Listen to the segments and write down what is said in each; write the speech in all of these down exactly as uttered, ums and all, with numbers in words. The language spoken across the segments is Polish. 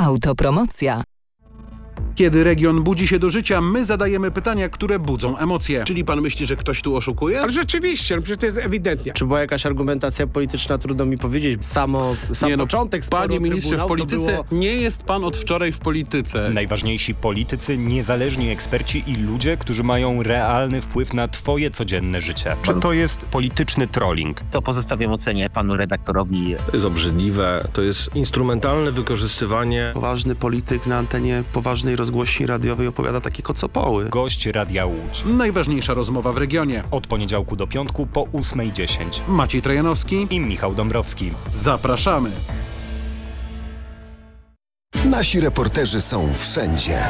Autopromocja. Kiedy region budzi się do życia, my zadajemy pytania, które budzą emocje. Czyli pan myśli, że ktoś tu oszukuje? Ale rzeczywiście, no przecież to jest ewidentnie. Czy była jakaś argumentacja polityczna, trudno mi powiedzieć. Samo, sam nie no, początek sporu, panie ministrze, w polityce było... nie jest pan od wczoraj w polityce. Najważniejsi politycy, niezależni eksperci i ludzie, którzy mają realny wpływ na twoje codzienne życie. Czy to jest polityczny trolling? To pozostawiam ocenie panu redaktorowi. To jest obrzydliwe, to jest instrumentalne wykorzystywanie. Poważny polityk na antenie poważnej rozgłośni radiowej opowiada takie kocopoły. Gość Radia Łódź. Najważniejsza rozmowa w regionie. Od poniedziałku do piątku po ósmej dziesięć. Maciej Trojanowski i Michał Dąbrowski. Zapraszamy. Nasi reporterzy są wszędzie.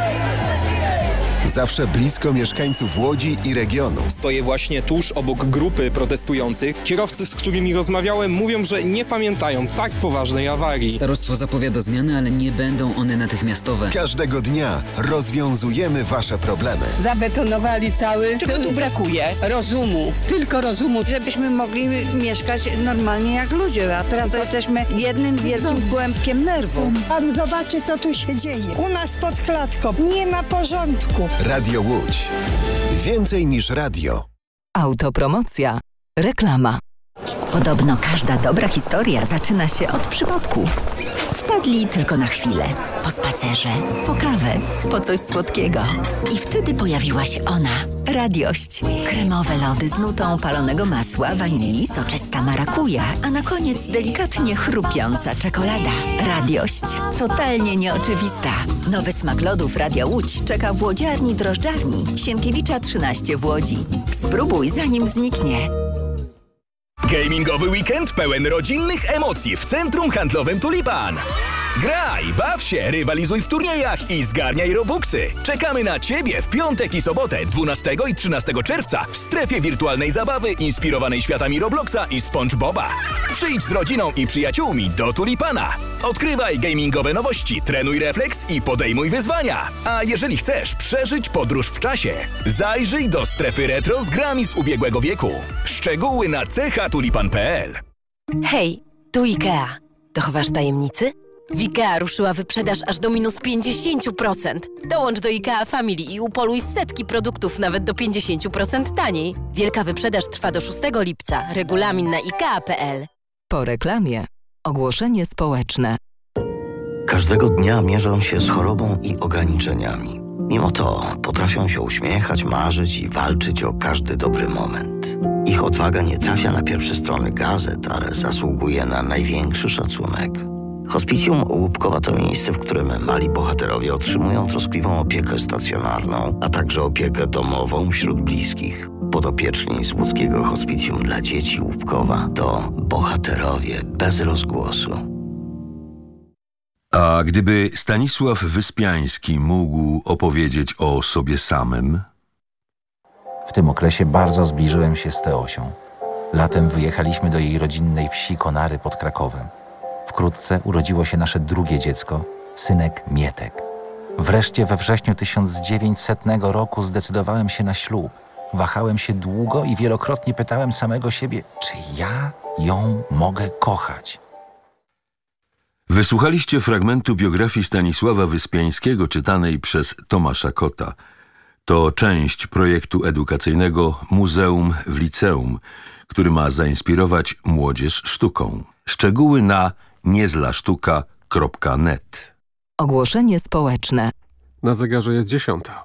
Zawsze blisko mieszkańców Łodzi i regionu. Stoję właśnie tuż obok grupy protestujących. Kierowcy, z którymi rozmawiałem, mówią, że nie pamiętają tak poważnej awarii. Starostwo zapowiada zmiany, ale nie będą one natychmiastowe. Każdego dnia rozwiązujemy wasze problemy. Zabetonowali cały. Czego tu brakuje? Rozumu. Tylko rozumu. Żebyśmy mogli mieszkać normalnie jak ludzie, a teraz to jesteśmy jednym wielkim kłębkiem nerwów. Pan zobaczy, co tu się dzieje. U nas pod klatką nie ma porządku. Radio Łódź. Więcej niż radio. Autopromocja. Reklama. Podobno każda dobra historia zaczyna się od przypadku. Wpadli tylko na chwilę. Po spacerze, po kawę, po coś słodkiego. I wtedy pojawiła się ona. Radiość. Kremowe lody z nutą palonego masła, wanilii, soczysta marakuja, a na koniec delikatnie chrupiąca czekolada. Radiość. Totalnie nieoczywista. Nowy smak lodów Radia Łódź czeka w łodziarni drożdżarni Sienkiewicza trzynaście w Łodzi. Spróbuj, zanim zniknie. Gamingowy weekend pełen rodzinnych emocji w centrum handlowym Tulipan. Graj, baw się, rywalizuj w turniejach i zgarniaj robuxy. Czekamy na Ciebie w piątek i sobotę, dwunastego i trzynastego czerwca w strefie wirtualnej zabawy inspirowanej światami Robloxa i SpongeBoba. Przyjdź z rodziną i przyjaciółmi do Tulipana. Odkrywaj gamingowe nowości, trenuj refleks i podejmuj wyzwania. A jeżeli chcesz przeżyć podróż w czasie, zajrzyj do strefy retro z grami z ubiegłego wieku. Szczegóły na c h tulipan kropka p l. Hej, tu IKEA. Dochowasz tajemnicy? W IKEA ruszyła wyprzedaż aż do minus pięćdziesiąt procent. Dołącz do IKEA Family i upoluj setki produktów nawet do pięćdziesiąt procent taniej. Wielka wyprzedaż trwa do szóstego lipca. Regulamin na ikea kropka p l. Po reklamie. Ogłoszenie społeczne. Każdego dnia mierzą się z chorobą i ograniczeniami. Mimo to potrafią się uśmiechać, marzyć i walczyć o każdy dobry moment. Ich odwaga nie trafia na pierwsze strony gazet, ale zasługuje na największy szacunek. Hospicjum Łupkowa to miejsce, w którym mali bohaterowie otrzymują troskliwą opiekę stacjonarną, a także opiekę domową wśród bliskich. Podopieczni z łódzkiego Hospicjum dla Dzieci Łupkowa to bohaterowie bez rozgłosu. A gdyby Stanisław Wyspiański mógł opowiedzieć o sobie samym? W tym okresie bardzo zbliżyłem się z Teosią. Latem wyjechaliśmy do jej rodzinnej wsi Konary pod Krakowem. Wkrótce urodziło się nasze drugie dziecko, synek Mietek. Wreszcie we wrześniu tysiąc dziewięćsetnego roku zdecydowałem się na ślub. Wahałem się długo i wielokrotnie pytałem samego siebie, czy ja ją mogę kochać. Wysłuchaliście fragmentu biografii Stanisława Wyspiańskiego czytanej przez Tomasza Kota. To część projektu edukacyjnego Muzeum w Liceum, który ma zainspirować młodzież sztuką. Szczegóły na niezlasztuka kropka net. Ogłoszenie społeczne. Na zegarze jest dziesiąta.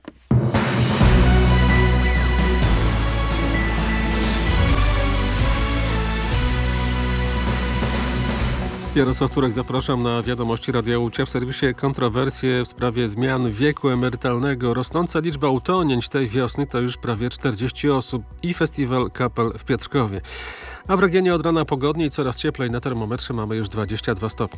Jarosław Turek, zapraszam na wiadomości Radia Łódź. W serwisie kontrowersje w sprawie zmian wieku emerytalnego. Rosnąca liczba utonięć tej wiosny to już prawie czterdzieści osób i festiwal kapel w Pietrzkowie. A w regionie od rana pogodniej, coraz cieplej, na termometrze mamy już dwadzieścia dwa stopnie.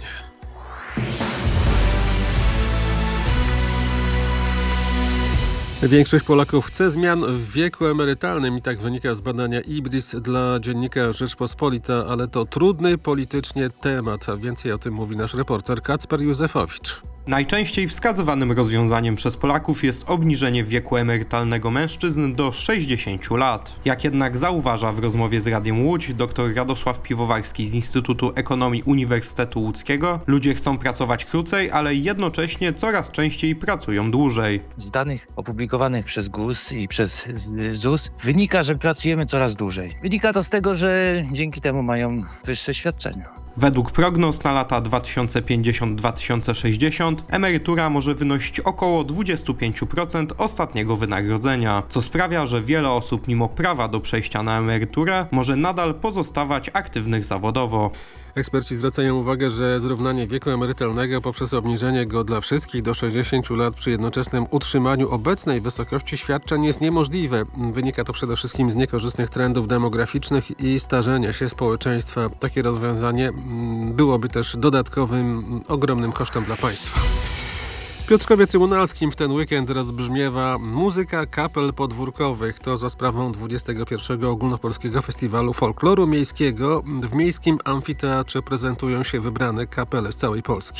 Większość Polaków chce zmian w wieku emerytalnym i tak wynika z badania Ibris dla dziennika Rzeczpospolita, ale to trudny politycznie temat, a więcej o tym mówi nasz reporter Kacper Józefowicz. Najczęściej wskazywanym rozwiązaniem przez Polaków jest obniżenie wieku emerytalnego mężczyzn do sześćdziesięciu lat. Jak jednak zauważa w rozmowie z Radiem Łódź dr Radosław Piwowarski z Instytutu Ekonomii Uniwersytetu Łódzkiego, ludzie chcą pracować krócej, ale jednocześnie coraz częściej pracują dłużej. Z danych opublikowanych przez G U S i przez Z U S wynika, że pracujemy coraz dłużej. Wynika to z tego, że dzięki temu mają wyższe świadczenia. Według prognoz na lata dwa tysiące pięćdziesiąt do dwa tysiące sześćdziesiąt emerytura może wynosić około dwadzieścia pięć procent ostatniego wynagrodzenia, co sprawia, że wiele osób mimo prawa do przejścia na emeryturę może nadal pozostawać aktywnych zawodowo. Eksperci zwracają uwagę, że zrównanie wieku emerytalnego poprzez obniżenie go dla wszystkich do sześćdziesięciu lat przy jednoczesnym utrzymaniu obecnej wysokości świadczeń jest niemożliwe. Wynika to przede wszystkim z niekorzystnych trendów demograficznych i starzenia się społeczeństwa. Takie rozwiązanie byłoby też dodatkowym, ogromnym kosztem dla państwa. W Piotrkowie Trybunalskim w ten weekend rozbrzmiewa muzyka kapel podwórkowych. To za sprawą dwudziestego pierwszego Ogólnopolskiego Festiwalu Folkloru Miejskiego. W miejskim amfiteatrze prezentują się wybrane kapele z całej Polski.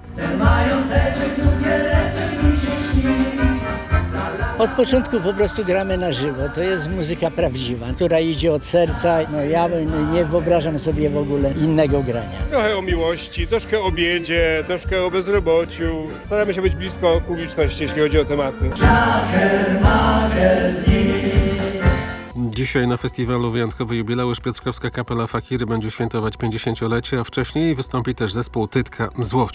Od początku po prostu gramy na żywo. To jest muzyka prawdziwa, która idzie od serca. No ja nie wyobrażam sobie w ogóle innego grania. Trochę o miłości, troszkę o biedzie, troszkę o bezrobociu. Staramy się być blisko publiczności, jeśli chodzi o tematy. Dzisiaj na festiwalu wyjątkowy jubileusz Piotrkowska Kapela Fakiry będzie świętować pięćdziesięciolecie, a wcześniej wystąpi też zespół Tytka z Łodzi.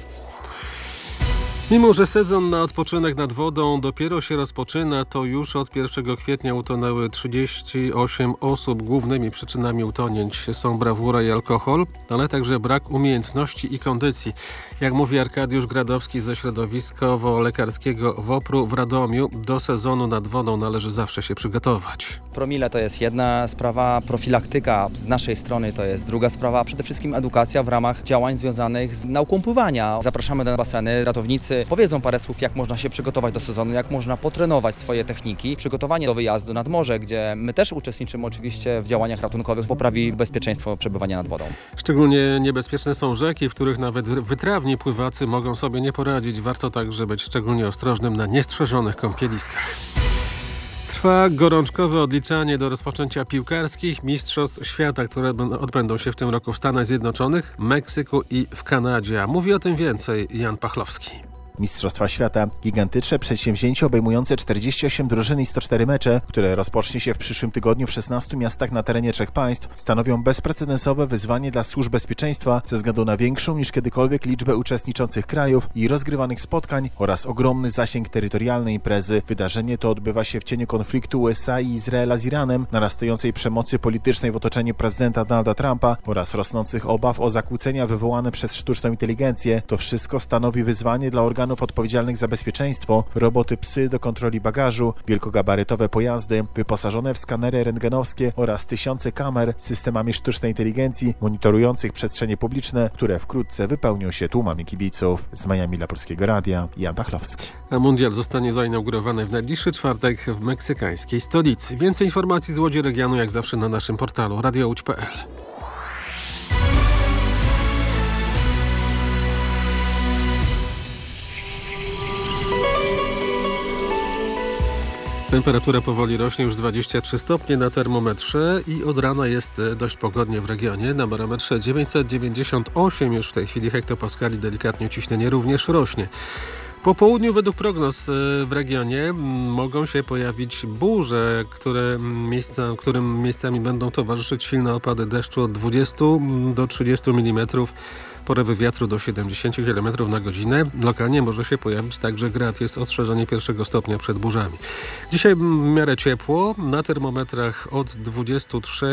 Mimo że sezon na odpoczynek nad wodą dopiero się rozpoczyna, to już od pierwszego kwietnia utonęły trzydzieści osiem osób. Głównymi przyczynami utonięć są brawura i alkohol, ale także brak umiejętności i kondycji. Jak mówi Arkadiusz Gradowski ze środowiskowo-lekarskiego WOPR-u w Radomiu, do sezonu nad wodą należy zawsze się przygotować. Promile to jest jedna sprawa, profilaktyka z naszej strony to jest druga sprawa, a przede wszystkim edukacja w ramach działań związanych z nauką pływania. Zapraszamy na baseny, ratownicy powiedzą parę słów, jak można się przygotować do sezonu, jak można potrenować swoje techniki. Przygotowanie do wyjazdu nad morze, gdzie my też uczestniczymy oczywiście w działaniach ratunkowych, poprawi bezpieczeństwo przebywania nad wodą. Szczególnie niebezpieczne są rzeki, w których nawet wytrawni pływacy mogą sobie nie poradzić. Warto także być szczególnie ostrożnym na niestrzeżonych kąpieliskach. Trwa gorączkowe odliczanie do rozpoczęcia piłkarskich Mistrzostw Świata, które odbędą się w tym roku w Stanach Zjednoczonych, Meksyku i w Kanadzie. Mówi o tym więcej Jan Pachlowski. Mistrzostwa Świata. Gigantyczne przedsięwzięcie obejmujące czterdzieści osiem drużyn i sto cztery mecze, które rozpocznie się w przyszłym tygodniu w szesnastu miastach na terenie trzech państw, stanowią bezprecedensowe wyzwanie dla służb bezpieczeństwa ze względu na większą niż kiedykolwiek liczbę uczestniczących krajów i rozgrywanych spotkań oraz ogromny zasięg terytorialnej imprezy. Wydarzenie to odbywa się w cieniu konfliktu U S A i Izraela z Iranem, narastającej przemocy politycznej w otoczeniu prezydenta Donalda Trumpa oraz rosnących obaw o zakłócenia wywołane przez sztuczną inteligencję. To wszystko stanowi wyzwanie dla organów odpowiedzialnych za bezpieczeństwo, roboty psy do kontroli bagażu, wielkogabarytowe pojazdy, wyposażone w skanery rentgenowskie oraz tysiące kamer z systemami sztucznej inteligencji monitorujących przestrzenie publiczne, które wkrótce wypełnią się tłumami kibiców. Z Miami dla Polskiego Radia, Jan Pachlowski. A mundial zostanie zainaugurowany w najbliższy czwartek w meksykańskiej stolicy. Więcej informacji z Łodzi regionu jak zawsze na naszym portalu radio łódź kropka pe el. Temperatura powoli rośnie, już dwadzieścia trzy stopnie na termometrze i od rana jest dość pogodnie w regionie. Na barometrze dziewięćset dziewięćdziesiąt osiem już w tej chwili hektopaskali, delikatnie ciśnienie również rośnie. Po południu według prognoz w regionie mogą się pojawić burze, które miejsca, którym miejscami będą towarzyszyć silne opady deszczu od dwudziestu do trzydziestu milimetrów. Porywy wiatru do siedemdziesięciu kilometrów na godzinę. Lokalnie może się pojawić także grad. Jest ostrzeżenie pierwszego stopnia przed burzami. Dzisiaj w miarę ciepło. Na termometrach od dwudziestu trzech